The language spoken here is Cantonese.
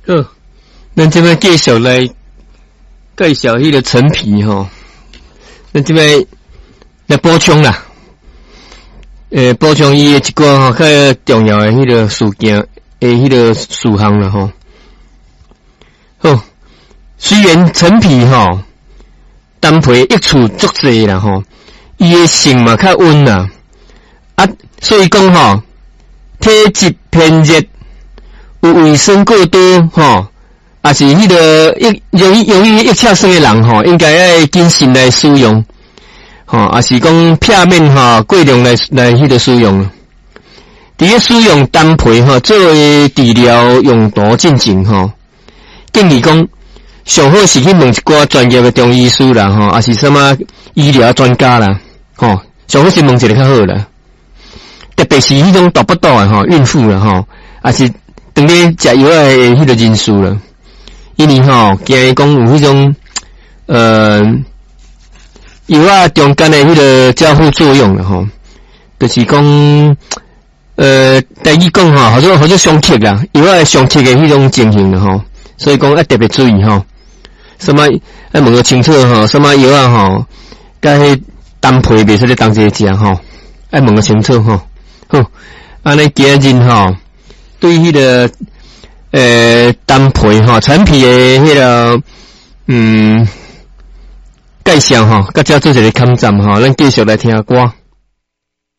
好，咱这边继续来介绍迄个陈皮吼。咱这边来补充啦，补充伊的一个吼较重要的迄个事件迄个事项啦吼。好，虽然陈皮吼单皮益处足济啦吼，伊的性嘛较温啦，所以讲吼体质偏热。有卫生过多吼，也是迄个容易一恰生的人吼，应该要谨慎来使用吼，也是讲片面吼过量来迄个使用。伫咧使用单皮吼作为治疗用途进行吼，建议讲上好是去问一寡专业的中医师啦吼，也是什么医疗专家啦吼，上好是问一个较好啦。特别是迄种大不大的吼孕妇啦吼，也是。当咧食药的迄个人数了，因为吼惊伊讲有迄种药中间的迄个交互作用了吼，就是讲台语讲吼，好像相克啦，药相克的迄种情形了吼，所以讲要特别注意吼，什么要问个清楚吼，什么药吼，甲迄单皮袂使咧当这食吼，要问个清楚吼。好，安尼今日吼。对迄个单皮吼陈皮的迄个介绍吼，甲遮做一个抗战吼，咱继续来听歌。